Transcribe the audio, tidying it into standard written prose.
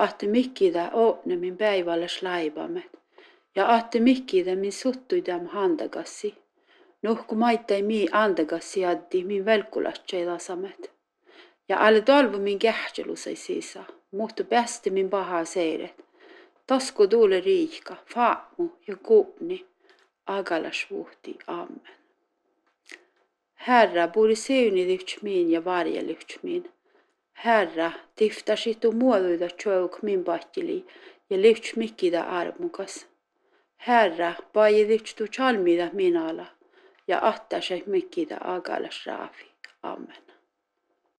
ahti mikkida ootne min päivällä laivamet. Ja ahti mikkida min suttuidam handagassi. Nuhku maittai mi andagassi addi min velkulatsai tasamet. Ja alle talvu min kähtselu sai sisa. Muhtu päästi min paha seiret. Tasku tuule riikka, faamu ja kuupni. Agalas vuhti, amen. Herra, puoli seuni lyhtsmiin ja varja lyhtsmiin. Herra, tiftasitu muoduida tjouk min pahtili ja lyhtsmikida armukas. Herra, paji lyhtstu chalmida minala ja ahtasek mikida agalas raafi. Amen.